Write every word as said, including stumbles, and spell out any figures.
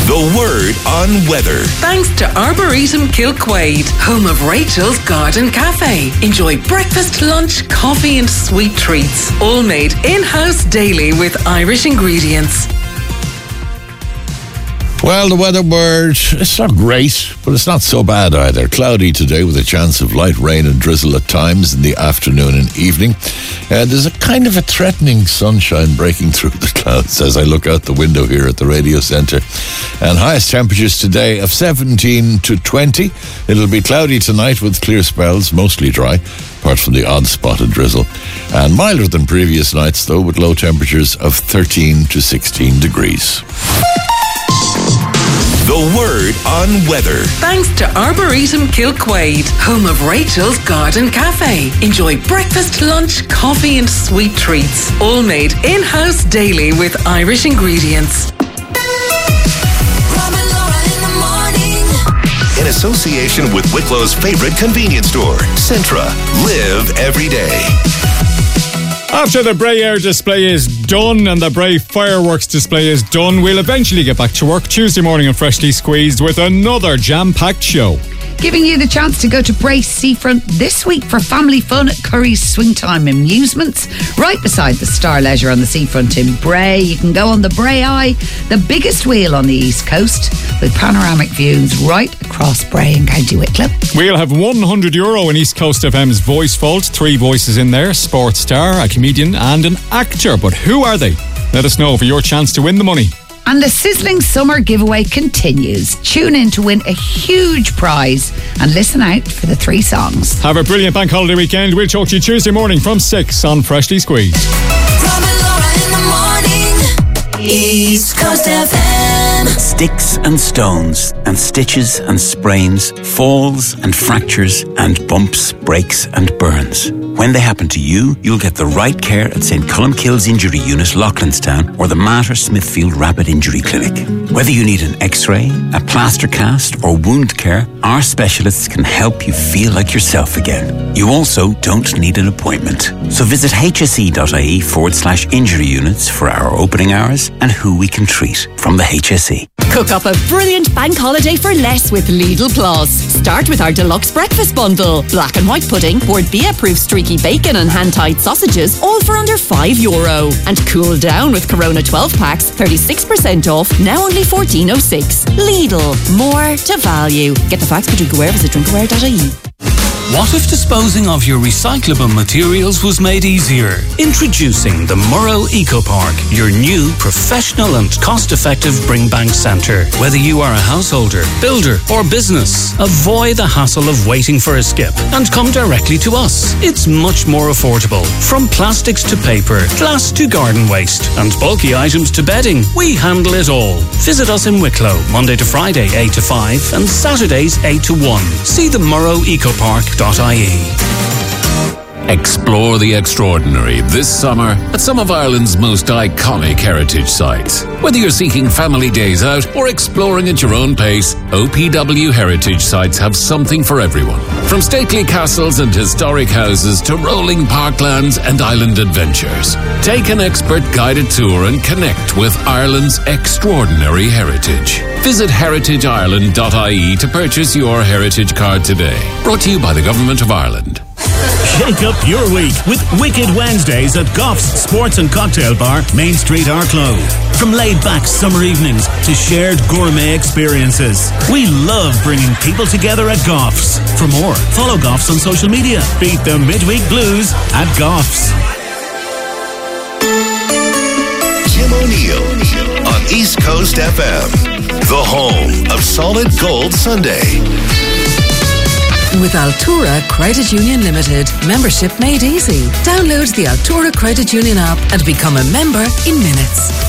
The Word on Weather. Thanks to Arboretum Kilquade, home of Rachel's Garden Cafe. Enjoy breakfast, lunch, coffee and sweet treats. All made in-house daily with Irish ingredients. Well, the weather word, it's not great, but it's not so bad either. Cloudy today with a chance of light rain and drizzle at times in the afternoon and evening. Uh, there's a kind of a threatening sunshine breaking through the clouds as I look out the window here at the radio centre. And highest temperatures today of seventeen to twenty. It'll be cloudy tonight with clear spells, mostly dry, apart from the odd spotted drizzle. And milder than previous nights, though, with low temperatures of thirteen to sixteen degrees. The Word on Weather. Thanks to Arboretum Kilquade, home of Rachel's Garden Cafe. Enjoy breakfast, lunch, coffee and sweet treats. All made in-house daily with Irish ingredients. In association with Wicklow's favorite convenience store, Centra. Live every day. After the Bray Air display is done and the Bray fireworks display is done, we'll eventually get back to work Tuesday morning on Freshly Squeezed with another jam-packed show. Giving you the chance to go to Bray Seafront this week for family fun at Curry's Swingtime Amusements, right beside the Star Leisure on the seafront in Bray. You can go on the Bray Eye, the biggest wheel on the East Coast, with panoramic views right across Bray and County Wicklow. We'll have one hundred euro in East Coast F M's Voice Vault. Three voices in there, sports star, a comedian and an actor. But who are they? Let us know for your chance to win the money. And the sizzling summer giveaway continues. Tune in to win a huge prize and listen out for the three songs. Have a brilliant bank holiday weekend. We'll talk to you Tuesday morning from six on Freshly Squeezed. Rob and Laura in the morning. East Coast F M. Sticks and stones and stitches and sprains, falls and fractures and bumps, breaks and burns. When they happen to you, you'll get the right care at Saint Columkille's Injury Unit, Loughlinstown, or the Mater Smithfield Rapid Injury Clinic. Whether you need an X-ray, a plaster cast, or wound care, our specialists can help you feel like yourself again. You also don't need an appointment. So visit hse.ie forward slash injury units for our opening hours and who we can treat from the H S E. Cook up a brilliant bank holiday for less with Lidl Plus. Start with our deluxe breakfast bundle. Black and white pudding, Bord Bia-proof streaky bacon and hand-tied sausages, all for under five euro. And cool down with Corona twelve packs, thirty-six percent off, now only fourteen oh six. Lidl, more to value. Get the facts for Drinkaware, visit drinkaware dot I E. What if disposing of your recyclable materials was made easier? Introducing the Murrow Eco Park, your new professional and cost-effective bring bank centre. Whether you are a householder, builder or business, avoid the hassle of waiting for a skip and come directly to us. It's much more affordable. From plastics to paper, glass to garden waste and bulky items to bedding, we handle it all. Visit us in Wicklow, Monday to Friday eight to five and Saturdays eight to one. See the Murrow Eco Park dot I E. Explore the extraordinary this summer at some of Ireland's most iconic heritage sites. Whether you're seeking family days out or exploring at your own pace, O P W Heritage Sites have something for everyone. From stately castles and historic houses to rolling parklands and island adventures. Take an expert guided tour and connect with Ireland's extraordinary heritage. Visit heritage ireland dot I E to purchase your heritage card today. Brought to you by the Government of Ireland. Shake up your week with Wicked Wednesdays at Goff's Sports and Cocktail Bar, Main Street, Arklow. From laid-back summer evenings to shared gourmet experiences, we love bringing people together at Goff's. For more, follow Goff's on social media. Beat the midweek blues at Goff's. Jim O'Neill on East Coast F M, the home of Solid Gold Sunday. With Altura Credit Union Limited, membership made easy. Download the Altura Credit Union app and become a member in minutes.